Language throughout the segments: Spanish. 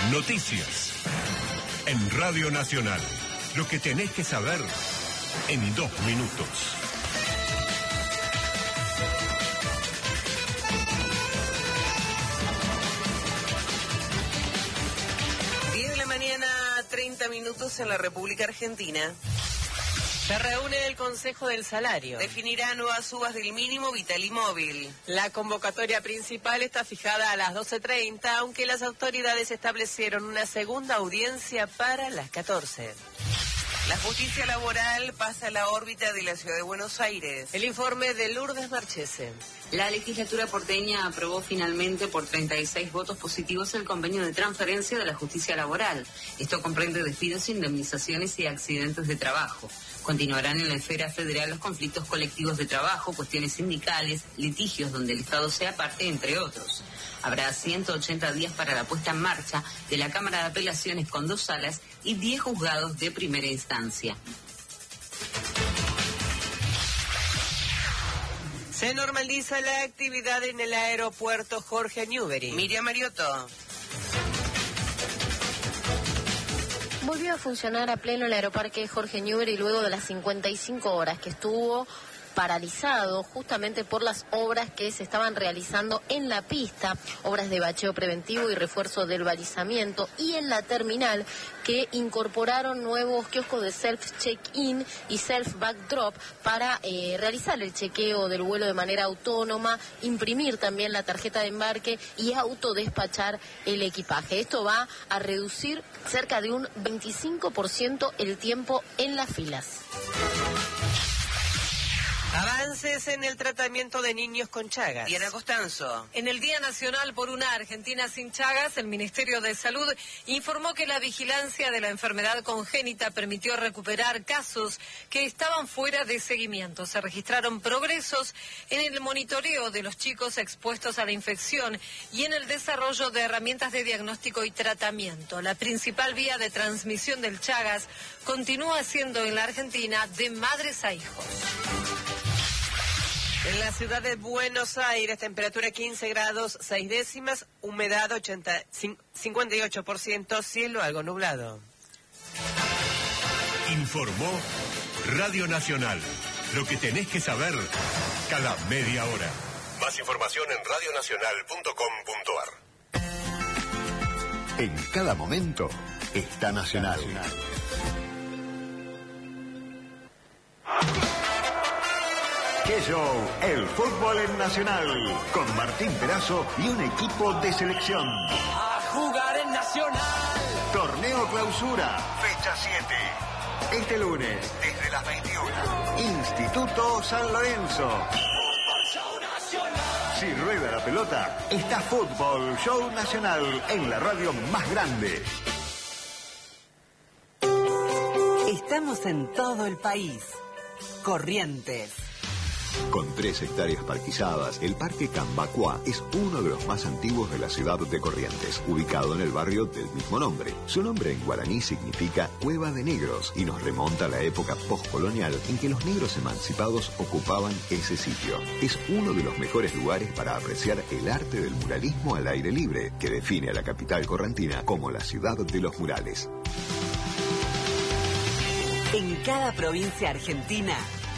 Noticias. En Radio Nacional. Lo que tenés que saber en 2 minutos. Mañana 30 minutos en la República Argentina. Se reúne el Consejo del Salario. Definirá nuevas subas del mínimo vital y móvil. La convocatoria principal está fijada a las 12:30, aunque las autoridades establecieron una segunda audiencia para las 14. La justicia laboral pasa a la órbita de la ciudad de Buenos Aires. El informe de Lourdes Marchese. La legislatura porteña aprobó finalmente por 36 votos positivos el convenio de transferencia de la justicia laboral. Esto comprende despidos, indemnizaciones y accidentes de trabajo. Continuarán en la esfera federal los conflictos colectivos de trabajo, cuestiones sindicales, litigios donde el Estado sea parte, entre otros. Habrá 180 días para la puesta en marcha de la Cámara de Apelaciones con 2 salas y 10 juzgados de primera instancia. Se normaliza la actividad en el aeropuerto Jorge Newbery. Miriam Mariotto. Volvió a funcionar a pleno el aeroparque Jorge Newbery luego de las 55 horas que estuvo paralizado justamente por las obras que se estaban realizando en la pista, obras de bacheo preventivo y refuerzo del balizamiento, y en la terminal, que incorporaron nuevos kioscos de self-check-in y self-backdrop para realizar el chequeo del vuelo de manera autónoma, imprimir también la tarjeta de embarque y autodespachar el equipaje. Esto va a reducir cerca de un 25% el tiempo en las filas. Avances en el tratamiento de niños con Chagas. Diana Costanzo. En el Día Nacional por una Argentina sin Chagas, el Ministerio de Salud informó que la vigilancia de la enfermedad congénita permitió recuperar casos que estaban fuera de seguimiento. Se registraron progresos en el monitoreo de los chicos expuestos a la infección y en el desarrollo de herramientas de diagnóstico y tratamiento. La principal vía de transmisión del Chagas continúa siendo en la Argentina de madres a hijos. En la ciudad de Buenos Aires, temperatura 15 grados 6 décimas, humedad 58%, cielo algo nublado. Informó Radio Nacional. Lo que tenés que saber cada media hora. Más información en radionacional.com.ar. En cada momento está Nacional. ¡Qué show! El fútbol en Nacional, con Martín Perazo y un equipo de selección. ¡A jugar en Nacional! Torneo Clausura, fecha 7. Este lunes, desde las 21. Instituto San Lorenzo. ¡Fútbol Show Nacional! Si rueda la pelota, está Fútbol Show Nacional en la radio más grande. Estamos en todo el país. Corrientes. Con 3 hectáreas parquizadas, el Parque Cambacuá es uno de los más antiguos de la ciudad de Corrientes, ubicado en el barrio del mismo nombre. Su nombre en guaraní significa Cueva de Negros y nos remonta a la época postcolonial en que los negros emancipados ocupaban ese sitio. Es uno de los mejores lugares para apreciar el arte del muralismo al aire libre, que define a la capital correntina como la ciudad de los murales. En cada provincia argentina,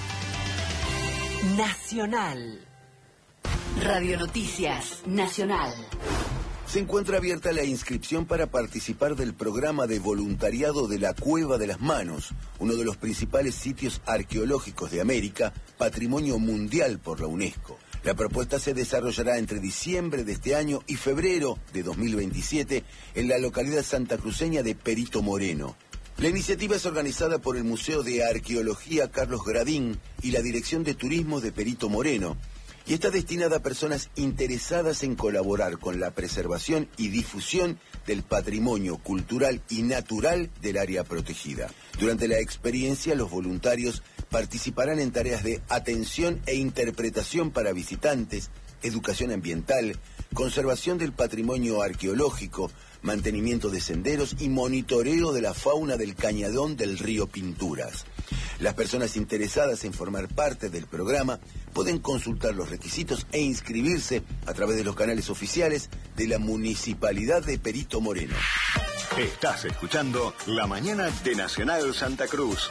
Nacional. Radio Noticias Nacional. Se encuentra abierta la inscripción para participar del programa de voluntariado de la Cueva de las Manos, uno de los principales sitios arqueológicos de América, patrimonio mundial por la UNESCO. La propuesta se desarrollará entre diciembre de este año y febrero de 2027 en la localidad santacruceña de Perito Moreno. La iniciativa es organizada por el Museo de Arqueología Carlos Gradín y la Dirección de Turismo de Perito Moreno, y está destinada a personas interesadas en colaborar con la preservación y difusión del patrimonio cultural y natural del área protegida. Durante la experiencia, los voluntarios participarán en tareas de atención e interpretación para visitantes, educación ambiental, conservación del patrimonio arqueológico, mantenimiento de senderos y monitoreo de la fauna del cañadón del río Pinturas. Las personas interesadas en formar parte del programa pueden consultar los requisitos e inscribirse a través de los canales oficiales de la Municipalidad de Perito Moreno. Estás escuchando La Mañana de Nacional Santa Cruz.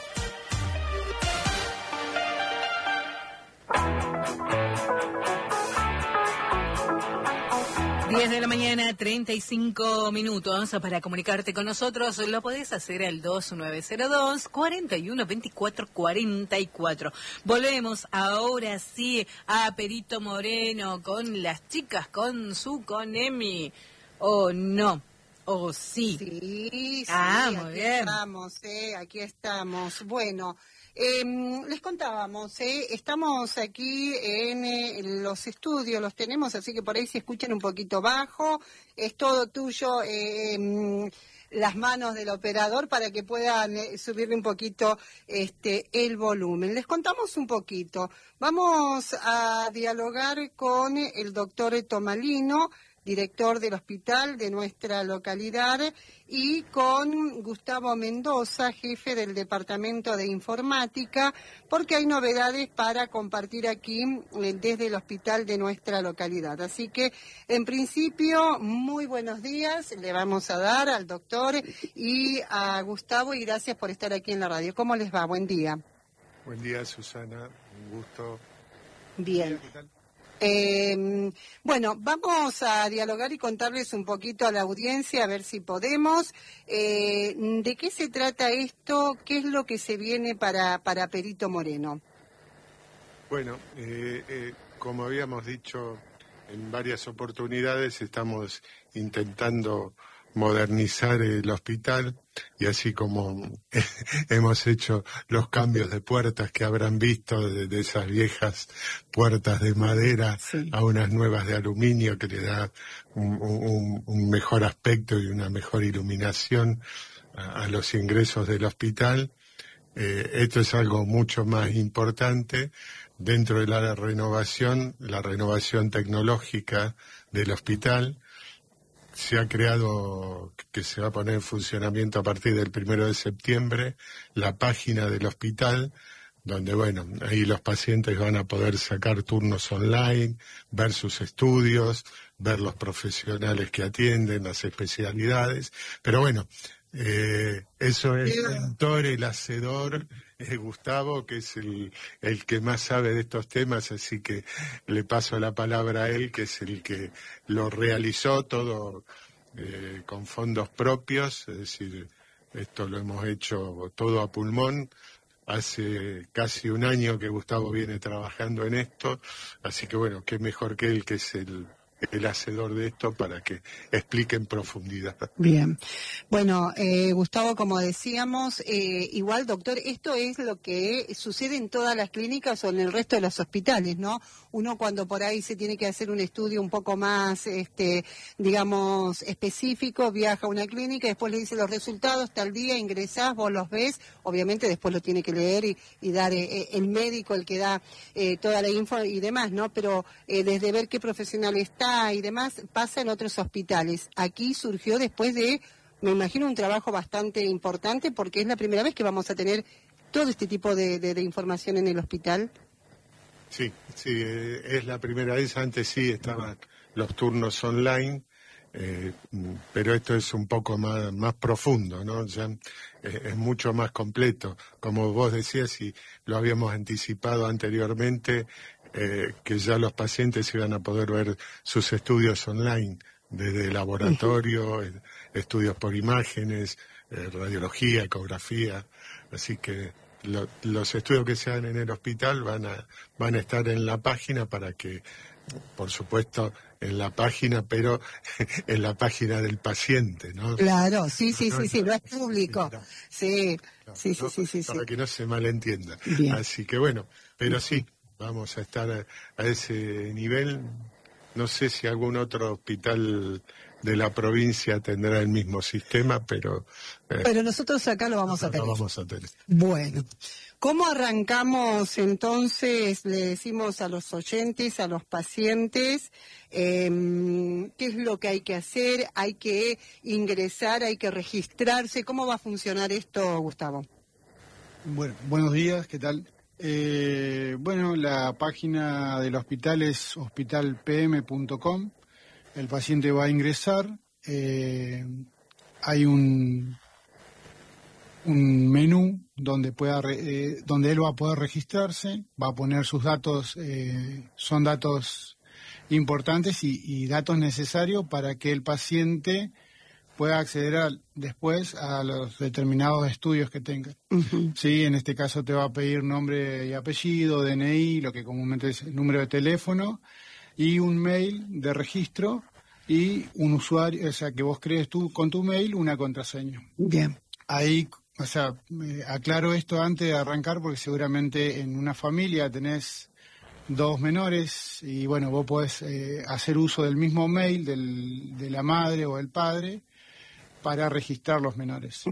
10 de la mañana, 35 minutos. Para comunicarte con nosotros lo podés hacer al 2902-412444. Volvemos ahora sí a Perito Moreno con las chicas, con Emi. ¿O no? ¿O sí? Sí, muy aquí bien. Aquí estamos. Bueno, les contábamos, estamos aquí en los estudios, los tenemos, así que por ahí se escuchan un poquito bajo. Es todo tuyo, las manos del operador para que puedan subirle un poquito el volumen. Les contamos un poquito. Vamos a dialogar con el doctor Tomalino, director del hospital de nuestra localidad, y con Gustavo Mendoza, jefe del Departamento de Informática, porque hay novedades para compartir aquí desde el hospital de nuestra localidad. Así que, en principio, muy buenos días, le vamos a dar al doctor y a Gustavo, y gracias por estar aquí en la radio. ¿Cómo les va? Buen día. Buen día, Susana, un gusto. Bien. ¿Qué tal? Bueno, vamos a dialogar y contarles un poquito a la audiencia, a ver si podemos. ¿De qué se trata esto? ¿Qué es lo que se viene para Perito Moreno? Bueno, como habíamos dicho en varias oportunidades, estamos intentando modernizar el hospital, y así como hemos hecho los cambios de puertas que habrán visto de esas viejas puertas de madera a unas nuevas de aluminio que le da un mejor aspecto y una mejor iluminación a los ingresos del hospital. Esto es algo mucho más importante dentro de la renovación tecnológica del hospital. Se ha creado, que se va a poner en funcionamiento a partir del 1 de septiembre, la página del hospital, donde, bueno, ahí los pacientes van a poder sacar turnos online, ver sus estudios, ver los profesionales que atienden, las especialidades. Pero bueno, eso es el hacedor, Gustavo, que es el que más sabe de estos temas, así que le paso la palabra a él, que es el que lo realizó todo con fondos propios, es decir, esto lo hemos hecho todo a pulmón. Hace casi un año que Gustavo viene trabajando en esto, así que bueno, qué mejor que él, que es el hacedor de esto, para que explique en profundidad. Bien. Bueno, Gustavo, como decíamos, igual, doctor, esto es lo que sucede en todas las clínicas o en el resto de los hospitales, ¿no? Uno cuando por ahí se tiene que hacer un estudio un poco más, digamos, específico, viaja a una clínica, después le dice los resultados, tal día ingresás, vos los ves, obviamente después lo tiene que leer y dar el médico, el que da toda la info y demás, ¿no? Pero desde ver qué profesional está y demás, pasa en otros hospitales. Aquí surgió después de, me imagino, un trabajo bastante importante, porque es la primera vez que vamos a tener todo este tipo de información en el hospital. Sí, es la primera vez. Antes sí estaban los turnos online, pero esto es un poco más profundo, ¿no? Ya es mucho más completo. Como vos decías, y lo habíamos anticipado anteriormente, que ya los pacientes iban a poder ver sus estudios online, desde laboratorio, estudios por imágenes, radiología, ecografía, así que los estudios que se hagan en el hospital van a estar en la página, para que, por supuesto, en la página, pero en la página del paciente, ¿no? Claro, sí, no es público. Sí. Para que no se malentienda. Bien. Así que bueno, pero sí, vamos a estar a ese nivel. No sé si algún otro hospital de la provincia tendrá el mismo sistema, pero nosotros acá lo vamos a tener. Lo vamos a tener. Bueno, ¿cómo arrancamos entonces? Le decimos a los oyentes, a los pacientes, qué es lo que hay que hacer, hay que ingresar, hay que registrarse. ¿Cómo va a funcionar esto, Gustavo? Bueno, buenos días, ¿qué tal? Bueno, la página del hospital es hospitalpm.com. El paciente va a ingresar, hay un menú donde donde él va a poder registrarse, va a poner sus datos, son datos importantes y datos necesarios para que el paciente pueda acceder después a los determinados estudios que tenga. Sí, en este caso te va a pedir nombre y apellido, DNI, lo que comúnmente es el número de teléfono, y un mail de registro y un usuario, o sea, que vos crees tú con tu mail una contraseña. Bien. Ahí, o sea, aclaro esto antes de arrancar porque seguramente en una familia tenés 2 menores y bueno, vos podés hacer uso del mismo mail de la madre o el padre para registrar los menores.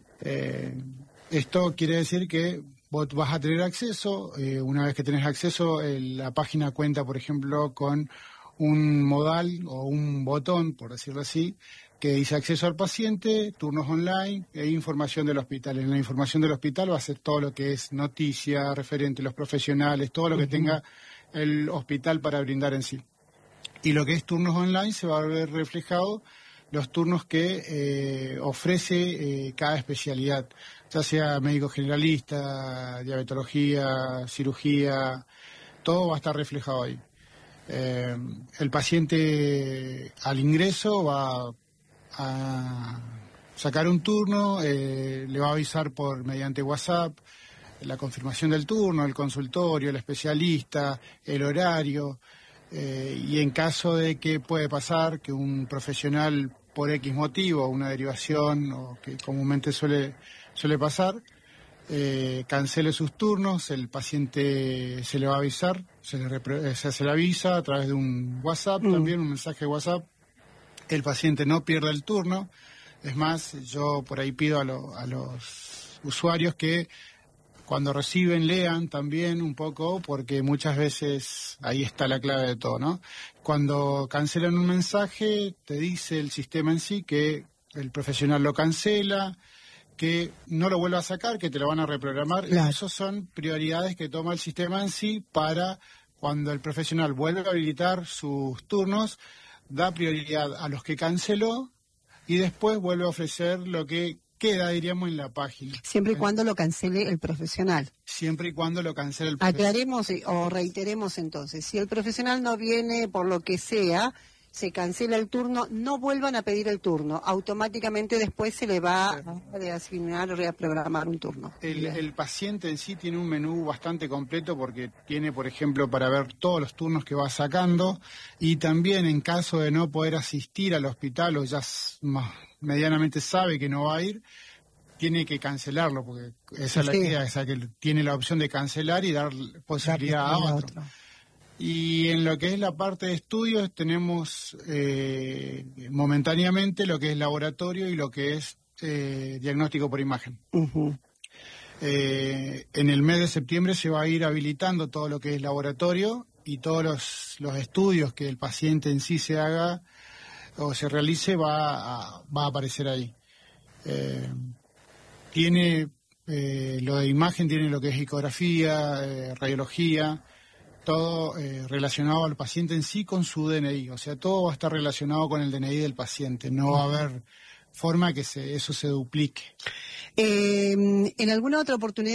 Esto quiere decir que vos vas a tener acceso, una vez que tenés acceso, la página cuenta, por ejemplo, con un modal o un botón, por decirlo así, que dice acceso al paciente, turnos online e información del hospital. En la información del hospital va a ser todo lo que es noticia, referente a los profesionales, todo lo que tenga el hospital para brindar en sí. Y lo que es turnos online se va a ver reflejado los turnos que ofrece cada especialidad, ya sea médico generalista, diabetología, cirugía, todo va a estar reflejado ahí. El paciente al ingreso va a sacar un turno, le va a avisar mediante WhatsApp la confirmación del turno, el consultorio, el especialista, el horario, y en caso de que puede pasar que un profesional por X motivo, una derivación, o que comúnmente suele pasar, cancele sus turnos, el paciente se le va a avisar, se le avisa a través de un WhatsApp también, un mensaje de WhatsApp. El paciente no pierde el turno. Es más, yo por ahí pido a los usuarios que cuando reciben lean también un poco, porque muchas veces ahí está la clave de todo, ¿no? Cuando cancelan un mensaje, te dice el sistema en sí que el profesional lo cancela, que no lo vuelva a sacar, que te lo van a reprogramar. Claro. Esas son prioridades que toma el sistema en sí para cuando el profesional vuelve a habilitar sus turnos, da prioridad a los que canceló y después vuelve a ofrecer lo que queda, diríamos, en la página. Siempre y cuando lo cancele el profesional. Siempre y cuando lo cancele el profesional. Aclaremos o reiteremos entonces, si el profesional no viene por lo que sea, se cancela el turno, no vuelvan a pedir el turno, automáticamente después se le va a reasignar o reprogramar un turno. El paciente en sí tiene un menú bastante completo porque tiene, por ejemplo, para ver todos los turnos que va sacando, y también en caso de no poder asistir al hospital o ya medianamente sabe que no va a ir, tiene que cancelarlo, porque esa es la idea, esa que tiene la opción de cancelar y dar posibilidad a otro. Y en lo que es la parte de estudios tenemos momentáneamente lo que es laboratorio y lo que es diagnóstico por imagen. En el mes de septiembre se va a ir habilitando todo lo que es laboratorio y todos los estudios que el paciente en sí se haga o se realice va a aparecer ahí. Tiene lo de imagen, tiene lo que es ecografía, radiología, todo relacionado al paciente en sí con su DNI, o sea, todo va a estar relacionado con el DNI del paciente, no va a haber forma que eso se duplique. En alguna otra oportunidad